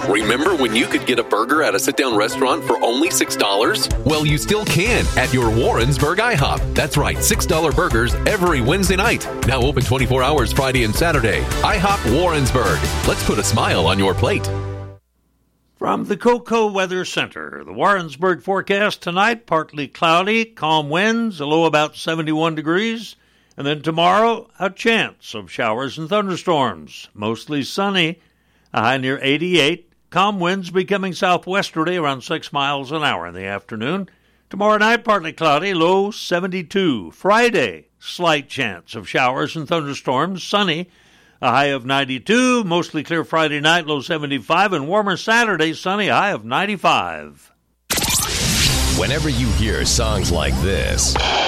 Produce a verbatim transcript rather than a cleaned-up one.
Remember when you could get a burger at a sit-down restaurant for only six dollars? Well, you still can at your Warrensburg IHOP. That's right, six dollar burgers every Wednesday night. Now open twenty-four hours Friday and Saturday. IHOP Warrensburg. Let's put a smile on your plate. From the Cocoa Weather Center, the Warrensburg forecast tonight, partly cloudy, calm winds, a low about seventy-one degrees. And then tomorrow, a chance of showers and thunderstorms. Mostly sunny, a high near eighty-eight. Calm winds becoming southwesterly around six miles an hour in the afternoon. Tomorrow night, partly cloudy, low seventy-two. Friday, slight chance of showers and thunderstorms, sunny, a high of ninety-two. Mostly clear Friday night, low seventy-five. And warmer Saturday, sunny, a high of ninety-five. Whenever you hear songs like this...